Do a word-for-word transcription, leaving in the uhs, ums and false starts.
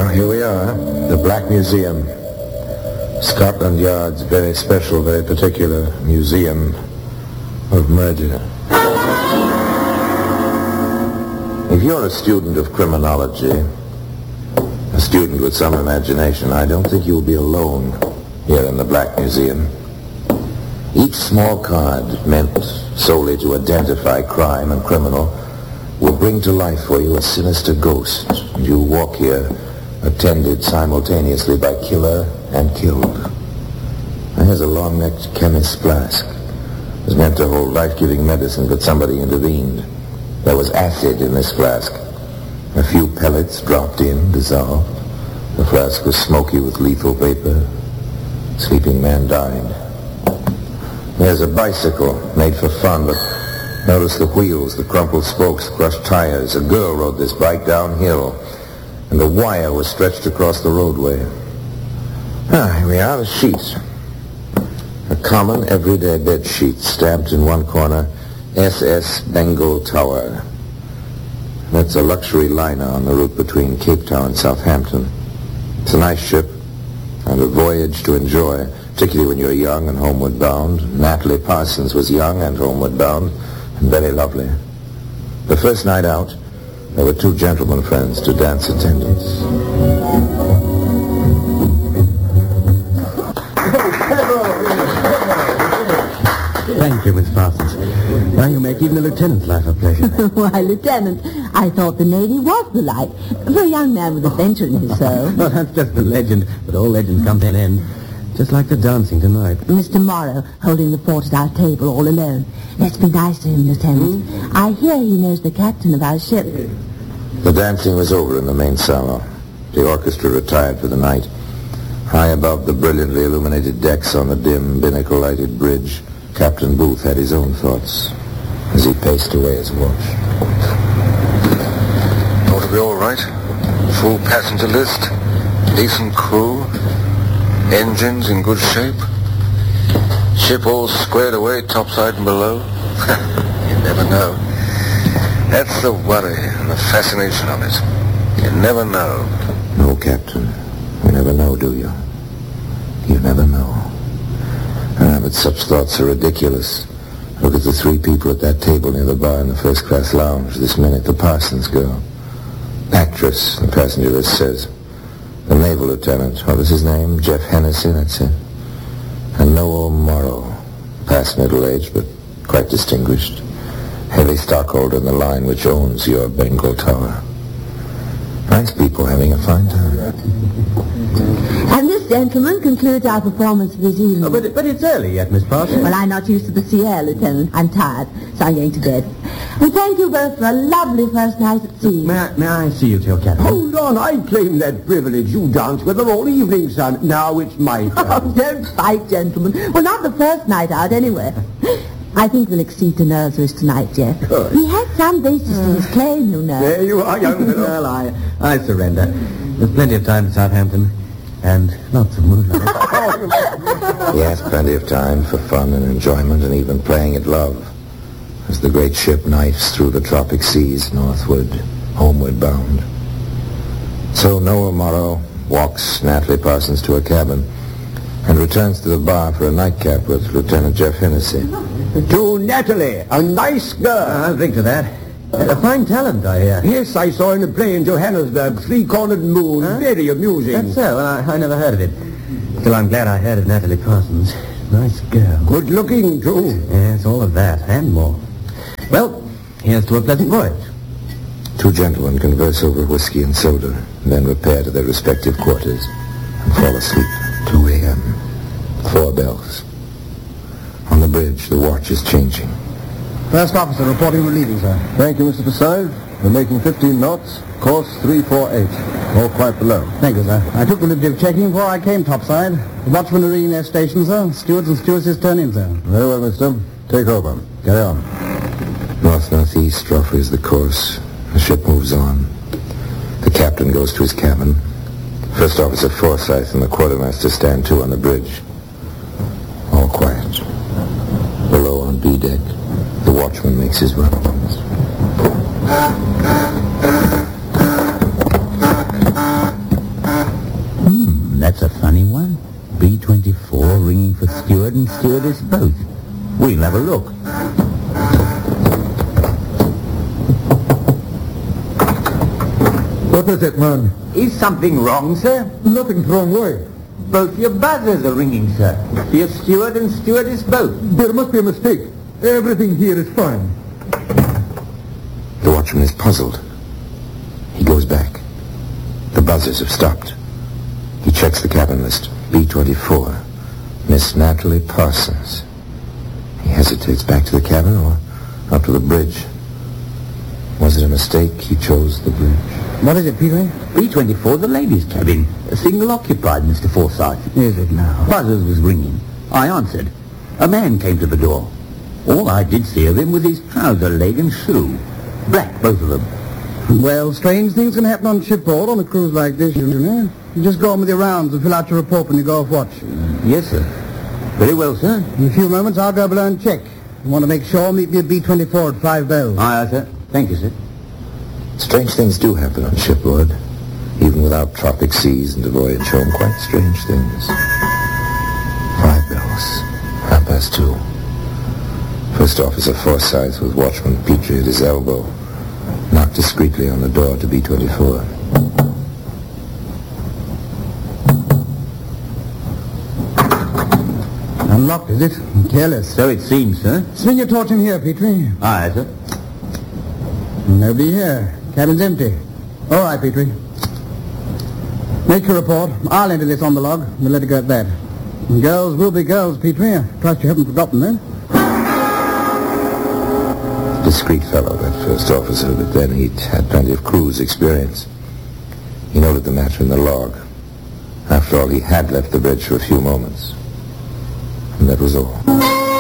Well, here we are, the Black Museum. Scotland Yard's very special, very particular museum of murder. If you're a student of criminology, a student with some imagination, I don't think you'll be alone here in the Black Museum. Each small card meant solely to identify crime and criminal will bring to life for you a sinister ghost, and you walk here attended simultaneously by killer and killed. Here's a long-necked chemist's flask. It was meant to hold life-giving medicine, but somebody intervened. There was acid in this flask. A few pellets dropped in, dissolved. The flask was smoky with lethal vapor. Sleeping man died. There's a bicycle made for fun, but notice the wheels, the crumpled spokes, crushed tires. A girl rode this bike downhill, and a wire was stretched across the roadway. Ah, here we are, the sheets. A common, everyday bed sheet stamped in one corner, S S Bengal Tower. That's a luxury liner on the route between Cape Town and Southampton. It's a nice ship and a voyage to enjoy, particularly when you're young and homeward bound. Natalie Parsons was young and homeward bound, and very lovely. The first night out, there were two gentlemen friends to dance attendance. Thank you, Miss Parsons. Now you make even a lieutenant's life a pleasure. Why, Lieutenant, I thought the Navy was the life for a young man with adventure in his soul. Well, that's just a legend, but all legends come to an end. Just like the dancing tonight. Mister Morrow holding the fort at our table all alone. Let's be nice to him, Lieutenant. Hmm? I hear he knows the captain of our ship. The dancing was over in the main salon. The orchestra retired for the night. High above the brilliantly illuminated decks on the dim, binnacle-lighted bridge, Captain Booth had his own thoughts as he paced away his watch. Ought to be all right. Full passenger list, decent crew, engines in good shape, ship all squared away topside and below. You never know. That's the worry and the fascination of it. You never know. No, Captain. You never know, do you? You never know. Ah, but such thoughts are ridiculous. Look at the three people at that table near the bar in the first-class lounge this minute. The Parsons girl. Actress, the passenger list says. The naval lieutenant, what was his name? Jeff Hennessy, that's it. And Noel Morrow. Past middle age, but quite distinguished. Heavy stockholder in the line which owns your Bengal Tower. Nice people having a fine time. And this gentleman concludes our performance of this evening. Oh, but, but it's early yet, Miss Parsons. Well, I'm not used to the sea air, Lieutenant. I'm tired, so I'm going to bed. And thank you both for a lovely first night at sea. May I, may I see you to your cabin? Hold on, I claim that privilege. You danced with her all evening, son. Now it's my turn. Oh, don't fight, gentlemen. Well, not the first night out, anyway. I think we'll accede to Nerves' wish tonight, Jeff. Good. He had some basis to his claim, you know. There you are, young fellow. Well, I, I surrender. There's plenty of time in Southampton, and lots of moonlight. Yes, plenty of time for fun and enjoyment and even playing at love as the great ship knifes through the tropic seas northward, homeward bound. So Noel Morrow walks Natalie Parsons to her cabin and returns to the bar for a nightcap with Lieutenant Jeff Hennessy. To Natalie, a nice girl. I'll drink to that. A fine talent, I hear. Yes, I saw in a play in Johannesburg, Three-Cornered Moon. Huh? Very amusing. That's so. Well, I, I never heard of it. Still, I'm glad I heard of Natalie Parsons. Nice girl. Good looking, too. Yes, all of that, and more. Well, here's to a pleasant voyage. Two gentlemen converse over whiskey and soda, and then repair to their respective quarters and fall asleep. two a.m. Four bells. On the bridge, the watch is changing. First officer reporting relieving, sir. Thank you, Mister Forsyth. We're making fifteen knots, course three four eight. All quite below. Thank you, sir. I took the liberty of checking before I came topside. The watchmen are ringing their stations, sir. Stewards and stewardesses turn in, sir. Very well, mister. Take over. Carry on. North-northeast offers the course. The ship moves on. The captain goes to his cabin. First Officer Forsyth and the quartermaster stand to on the bridge. All quiet. Below on B deck, the watchman makes his rounds. and stewardess both. We'll have a look. What is it, man? Is something wrong, sir? Nothing's wrong, why? Both your buzzers are ringing, sir. For your steward and stewardess both. There must be a mistake. Everything here is fine. The watchman is puzzled. He goes back. The buzzers have stopped. He checks the cabin list. B twenty-four. Miss Natalie Parsons. He hesitates. Back to the cabin or up to the bridge? Was it a mistake he chose the bridge? What is it, Peter? B twenty-four, the ladies' cabin. A single occupied, Mister Forsyth. Is it now? Buzzers was ringing. I answered. A man came to the door. All I did see of him was his trouser leg and shoe. Black, both of them. Well, strange things can happen on shipboard on a cruise like this, you know. You just go on with your rounds and fill out your report when you go off watch. Yes, sir. Very well, sir. In a few moments, I'll go below and check. You want to make sure, meet me at B twenty-four at five bells. Aye, aye, sir. Thank you, sir. Strange things do happen on shipboard, even without tropic seas and a voyage home. Quite strange things. Five bells. Half past two. First Officer Forsyth, with Watchman Petrie at his elbow, knocked discreetly on the door to B twenty-four. Unlocked, is it? Careless. So it seems, sir. Swing your torch in here, Petrie. Aye, sir. Nobody here. Cabin's empty. All right, Petrie. Make your report. I'll enter this on the log. We'll let it go at that. And girls will be girls, Petrie. I trust you haven't forgotten them. Discreet fellow, that first officer, but then he'd had plenty of cruise experience. He noted the matter in the log. After all, he had left the bridge for a few moments. And that was all.